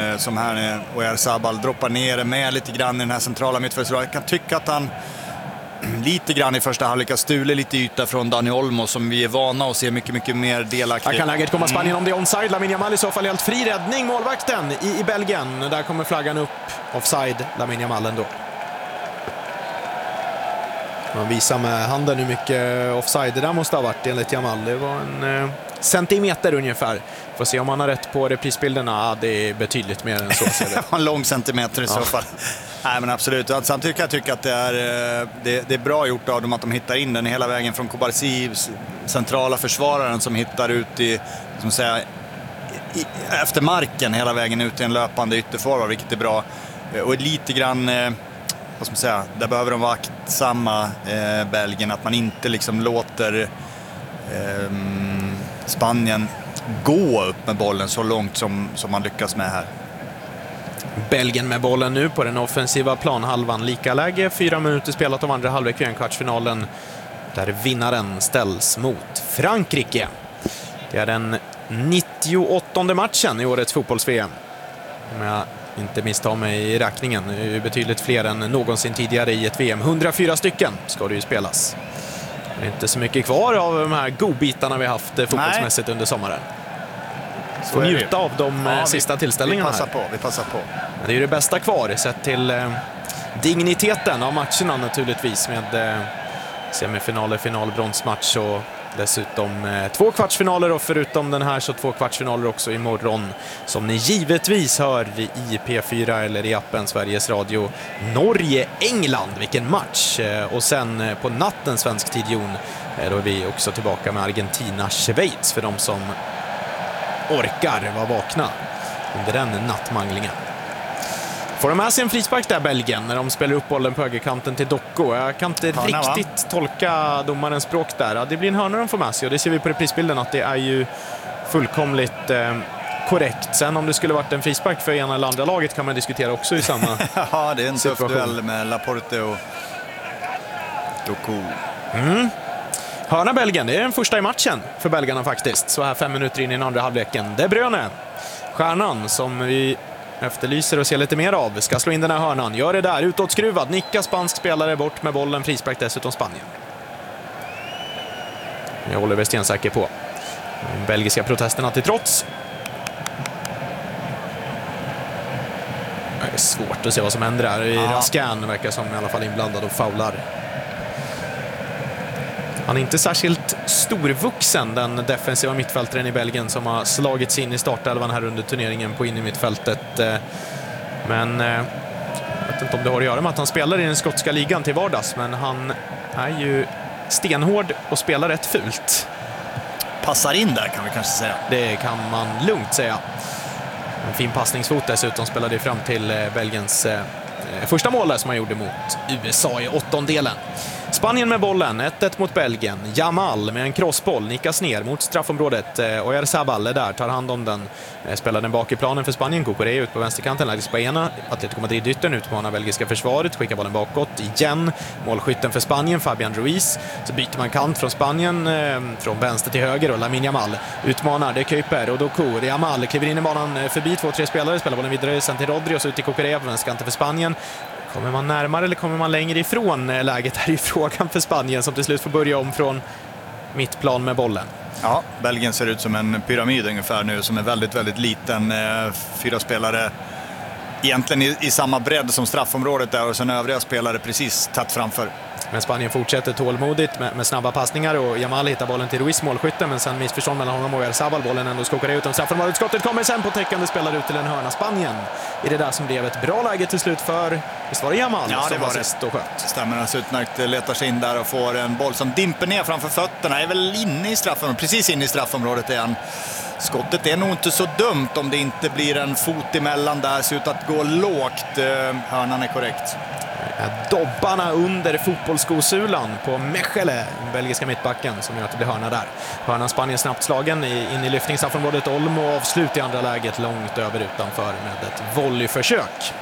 som här Oyarzabal droppar ner med lite grann i den här centrala mittfältsrollen. Jag kan tycka att han lite grann i första halvlek stuler lite yta från Dani Olmo som vi är vana att se mycket mer delaktig. Här kan läget komma Spanien om det är onside. Lamine Yamal i så fall helt fri räddning. Målvakten i Belgien. Där kommer flaggan upp. Offside, Lamine Yamal ändå. Man visar med handen hur mycket offside det där måste ha varit enligt Yamal. Det var en centimeter ungefär. Får se om han har rätt på reprisbilderna. Ja, det är betydligt mer än så. En lång centimeter i så fall. Nej, men absolut. Samtidigt kan jag tycka att det är bra gjort av dem att de hittar in den hela vägen från Kobarsi, centrala försvararen som hittar ut efter marken hela vägen ut i en löpande ytterforward, vilket är bra. Och lite grann, vad ska man säga, där behöver de vara aktsamma, Belgien, att man inte liksom låter Spanien gå upp med bollen så långt som man lyckas med här. Belgien med bollen nu på den offensiva planhalvan. Lika läge, 4 minuter spelat av andra halvlek i en kvartsfinalen där vinnaren ställs mot Frankrike. Det är den 98:e matchen i årets fotbolls-VM. Om jag inte misstar mig i räkningen. Det är betydligt fler än någonsin tidigare i ett VM. 104 stycken ska det ju spelas. Det är inte så mycket kvar av de här godbitarna vi haft fotbollsmässigt under sommaren. Får njuta av de sista tillställningarna vi passar på. Det är ju det bästa kvar sett till digniteten av matcherna naturligtvis, med semifinaler, final, bronsmatch och dessutom 2 kvartsfinaler, och förutom den här så 2 kvartsfinaler också imorgon som ni givetvis hör i P4 eller i appen Sveriges Radio. Norge-England, vilken match! Och sen på natten svensk tid, Jon, då är vi också tillbaka med Argentina-Schweiz för de som orkar vara vakna under den nattmanglingen. Får de med sig en frispark där, Belgien, när de spelar upp bollen på högerkanten till Docko. Jag kan inte riktigt tolka domarens språk där. Ja, det blir en hörna de får med sig, och det ser vi på reprisbilden att det är ju fullkomligt korrekt. Sen om det skulle varit en frispark för ena eller andra laget kan man diskutera också i samma ja, det är en tuff duell med Laporte och Docko. Hörna Belgien, det är den första i matchen för belgarna faktiskt. Så här 5 minuter in i den andra halvleken. De Bruyne, stjärnan som vi efterlyser och ser lite mer av, ska slå in den här hörnan. Gör det där, utåtskruvad, nickar spansk spelare bort med bollen, frispark dessutom Spanien. Jag håller väl stensäker på. De belgiska protesterna till trots. Det är svårt att se vad som händer här. Raskan verkar som i alla fall inblandad och faular. Han är inte särskilt storvuxen, den defensiva mittfältaren i Belgien som har slagits in i startelvan här under turneringen på in i mittfältet. Men jag vet inte om det har att göra med att han spelar i den skotska ligan till vardags, men han är ju stenhård och spelar rätt fult. Passar in där kan vi kanske säga. Det kan man lugnt säga. En fin passningsfot dessutom spelade fram till Belgiens första mål som han gjorde mot USA i 8:ondelen. Spanien med bollen, 1-1 mot Belgien. Yamal med en crossboll nickas ner mot straffområdet. Oyarzabal där, tar hand om den. Spelar den bak i planen för Spanien. Kukuré ut på vänsterkanten, läggs på ena. Atletico Madrid yttern utmanar belgiska försvaret. Skickar bollen bakåt igen. Målskytten för Spanien, Fabian Ruiz. Så byter man kant från Spanien från vänster till höger. Och Lamine Yamal utmanar, det Kuiper och Docko. Yamal kliver in i banan förbi 2-3 spelare. Spelar bollen vidare sen till Rodri och så ut till Kukuré på vänsterkanten för Spanien. Kommer man närmare eller kommer man längre ifrån läget? Här är ju frågan för Spanien som till slut får börja om från mittplan med bollen. Ja, Belgien ser ut som en pyramid ungefär nu, som är väldigt, väldigt liten. 4 spelare egentligen i samma bredd som straffområdet där, och sen övriga spelare precis tätt framför. Men Spanien fortsätter tålmodigt med snabba passningar, och Yamal hittar bollen till Ruiz, målskytten, men sen missförstånd mellan honom och Oyarzabal. Bollen ändå skakar ut om straffområdet. Skottet kommer sen på täckande, spelar ut till en hörna. Spanien i det där som blev ett bra läge till slut för, visst var det Yamal? Ja, det var sist och sköt. Stämmer alltså utmärkt, letar sig in där och får en boll som dimper ner framför fötterna. Är väl inne i straffområdet, precis inne i straffområdet igen. Skottet är nog inte så dumt om det inte blir en fot emellan där, ser ut att gå lågt. Hörnan är korrekt. Dobbarna under fotbollsskosulan på Mechele, den belgiska mittbacken, som gör att det blir hörna där. Hörnan Spanien snabbt slagen in i lyftningsstraffområdet. Olmo avslut i andra läget långt över utanför med ett volleyförsök.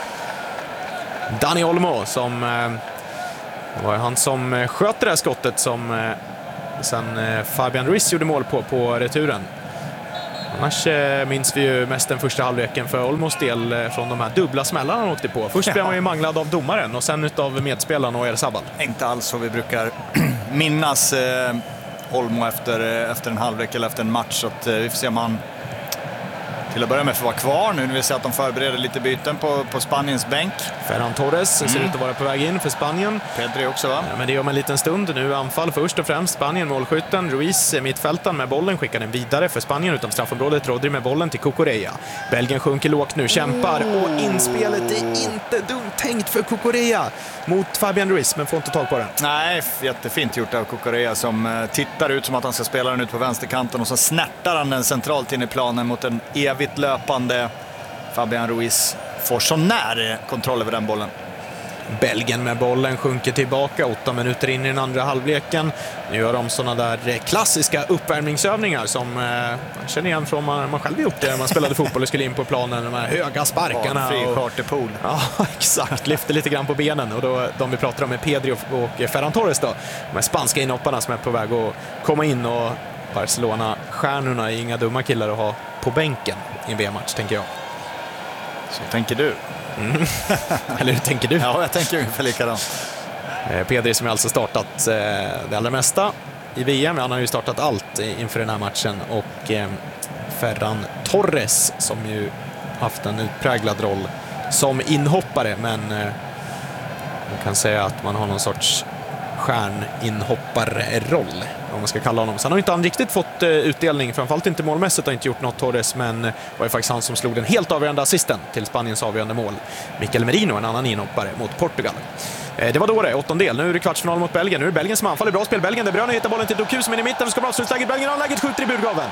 Dani Olmo som var han som sköt det där skottet som sen Fabian Ruiz gjorde mål på returen. Annars minns vi ju mest den första halvleken för Olmos del från de här dubbla smällarna han åkte på. Först blev han ju manglad av domaren och sen utav medspelaren och Ersabal. Inte alls så vi brukar minnas Olmo efter en halvlek eller efter en match. Så att, vi får se om han till att börja med får vara kvar nu när vi ser att de förbereder lite byten på Spaniens bänk. Ferran Torres ser ut att vara på väg in för Spanien. Pedri också, va? Men det är om en liten stund. Nu anfall först och främst. Spanien, målskytten. Ruiz, mittfältaren med bollen, skickar den vidare för Spanien utom straffområdet. Rodri med bollen till Cucurella. Belgien sjunker lågt nu, kämpar. Och inspelet är inte dumt tänkt för Cucurella mot Fabian Ruiz, men får inte tag på den. Nej, jättefint gjort av Cucurella som tittar ut som att han ska spela den ut på vänsterkanten och så snärtar han den centralt in i planen mot en evigt löpande Fabian Ruiz. Får så när kontroll över den bollen. Belgien med bollen sjunker tillbaka 8 minuter in i den andra halvleken. Nu gör de sådana där klassiska uppvärmningsövningar som man känner igen från man själv gjort det. Man spelade fotboll och skulle in på planen, de här höga sparkarna. Fri charterpool. Ja, exakt. Lyfter lite grann på benen. Och då, de vi pratar om är Pedri och Ferran Torres då. De här spanska inhopparna som är på väg att komma in, och Barcelona-stjärnorna är inga dumma killar att ha på bänken i en VM-match, tänker jag. Så tänker du. Eller hur tänker du? Ja, jag tänker ungefär likadant. Pedri som har alltså startat det allra mesta i VM. Han har ju startat allt inför den här matchen. Och Ferran Torres som ju haft en utpräglad roll som inhoppare. Men man kan säga att man har någon sorts stjärninhopparroll, om man ska kalla honom. Sen har inte han riktigt fått utdelning, framförallt inte målmässigt, har inte gjort något Torres, men var ju faktiskt han som slog den helt avgörande assisten till Spaniens avgörande mål. Mikel Merino, en annan inhoppare mot Portugal. Det var då det, åttondel. Nu är det kvartsfinal mot Belgien. Nu är det Belgien som anfaller. Bra spel. Belgien, De Bruyne hittar bollen till Doku som är i mitten. Ska bra avslutsläget. Belgien har läget, skjuter i burgaven.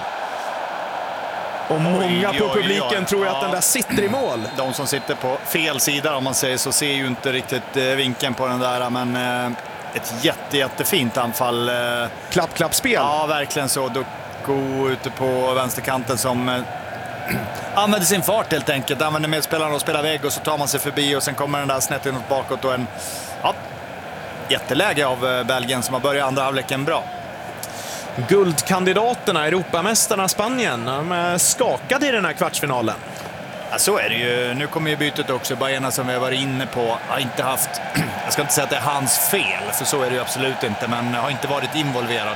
Och många på publiken tror jag att den där sitter i mål. De som sitter på fel sida, om man säger så, ser ju inte riktigt vinkeln på den där, men ett jättefint anfall. Klapp-klapp-spel. Ja, verkligen så. Doku ute på vänsterkanten som använder sin fart helt enkelt. Använder medspelarna och spelar vägg, och så tar man sig förbi och sen kommer den där snett inåt bakåt och en jätteläge av Belgien som har börjat andra halvleken bra. Guldkandidaterna, Europamästarna Spanien, de är skakade i den här kvartsfinalen. Ja, så är det ju. Nu kommer ju bytet också. Bajerna som vi har varit inne på har inte haft, jag ska inte säga att det är hans fel, för så är det ju absolut inte, men har inte varit involverad.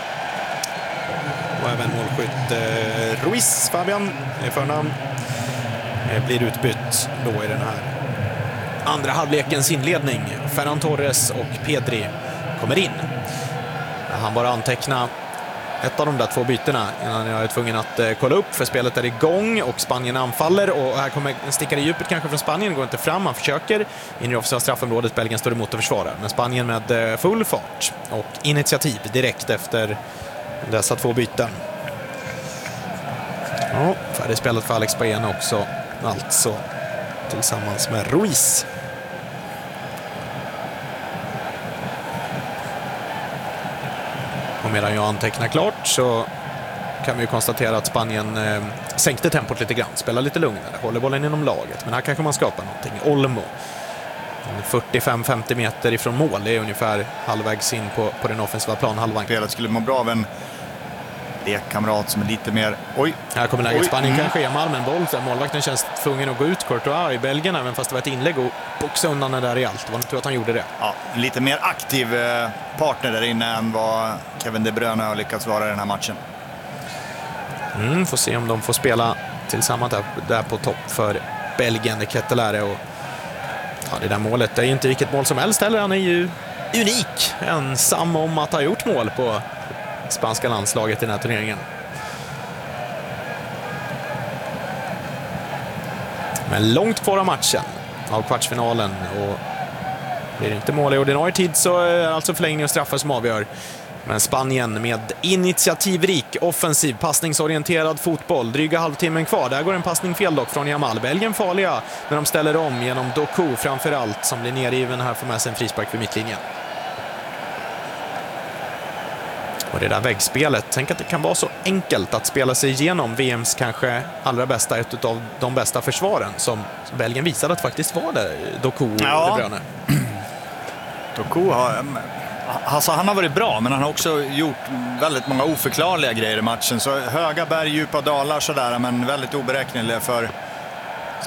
Och även målskytt Ruiz, Fabian i förnamn, blir utbytt då i den här andra halvlekens inledning. Ferran Torres och Pedri kommer in. Han bara anteckna ett av de där två bytena innan jag är tvungen att kolla upp, för spelet är igång och Spanien anfaller, och här kommer en stickare i djupet kanske från Spanien, går inte fram, han försöker in i offensiva straffområdet, Belgien står emot och försvarar, men Spanien med full fart och initiativ direkt efter dessa två byten. Ja, färdigt spelet för Alex Baena också, alltså tillsammans med Ruiz. Och medan jag antecknar klart så kan vi konstatera att Spanien sänkte tempot lite grann, spelar lite lugnare, håller bollen inom laget, men här kanske man skapar någonting. Olmo, 45-50 meter ifrån mål, det är ungefär halvvägs in på den offensiva planhalvan. Spelet skulle må bra av en lekkamrat som är lite mer... Oj! Här kommer läget. Spanien kanske är Malm en boll, så målvakten känns tvungen att gå ut. Courtois i Belgien, även fast det var ett inlägg, och boxa undan den där i allt. Det var inte att han gjorde det. Ja, lite mer aktiv partner där inne än vad Kevin De Bruyne har lyckats vara i den här matchen. Får se om de får spela tillsammans där på topp för Belgien, det Kettelare. Och ja, det där målet är ju inte vilket mål som helst heller. Han är ju unik, ensam om att ha gjort mål på spanska landslaget i den här turneringen. Men långt kvar av matchen, av kvartsfinalen, och blir det inte mål i ordinarie tid så är det alltså förlängning och straffar som avgör. Men Spanien med initiativrik, offensiv, passningsorienterad fotboll. Dryga halvtimmen kvar. Där går en passning fel dock från Yamal. Belgien farliga när de ställer om genom Doku framförallt, som blir nergiven här, för med sig en frispark vid mittlinjen. Och det där väggspelet, tänk att det kan vara så enkelt att spela sig igenom VMs kanske allra bästa, ett av de bästa försvaren, som Belgien visade att faktiskt var det, Doku och De Bruyne. Doku har... Alltså, han har varit bra, men han har också gjort väldigt många oförklarliga grejer i matchen. Så höga berg, djupa dalar sådär, men väldigt oberäkneliga för